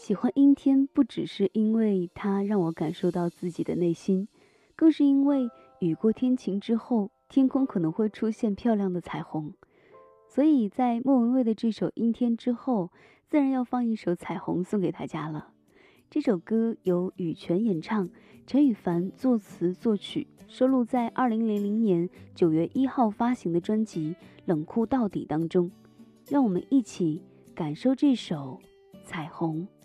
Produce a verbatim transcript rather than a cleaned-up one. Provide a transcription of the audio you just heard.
喜欢阴天，不只是因为它让我感受到自己的内心，更是因为雨过天晴之后，天空可能会出现漂亮的彩虹。所以在莫文蔚的这首《阴天》之后，自然要放一首《彩虹》送给大家了。这首歌由羽泉演唱，陈羽凡作词作曲，收录在二零零零年九月一号发行的专辑《冷酷到底》当中。让我们一起感受这首《彩虹》。